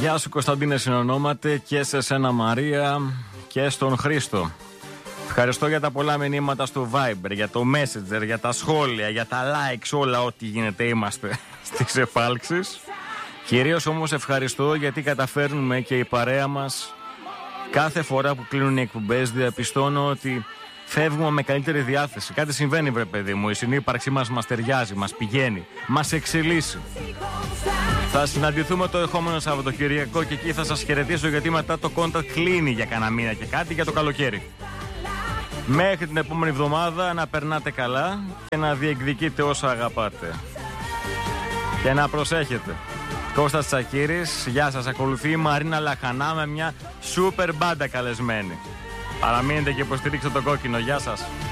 Γεια σου Κωνσταντίνε συνονόματε, και σε σένα Μαρία και στον Χρήστο. Ευχαριστώ για τα πολλά μηνύματα στο Viber, για το Messenger, για τα σχόλια, για τα likes, όλα ό,τι γίνεται είμαστε στις εφάλξεις. Κυρίως όμως ευχαριστώ γιατί καταφέρνουμε και η παρέα μας κάθε φορά που κλείνουν οι εκπομπές διαπιστώνω ότι φεύγουμε με καλύτερη διάθεση. Κάτι συμβαίνει βρε παιδί μου, η συνύπαρξή μας ταιριάζει, μας πηγαίνει, μας εξελίσσει. Θα συναντηθούμε το ερχόμενο Σαββατοκυριακό και εκεί θα σας χαιρετήσω γιατί μετά το contact κλείνει για κανένα μήνα και κάτι για το καλοκαίρι. Μέχρι την επόμενη εβδομάδα να περνάτε καλά και να διεκδικείτε όσα αγαπάτε. Και να προσέχετε. Κώστας Τσακύρης, γεια σας, ακολουθεί η Μαρίνα Λαχανά με μια σούπερ μπάντα καλεσμένη. Παραμείνετε και υποστηρίξτε το κόκκινο, γεια σας.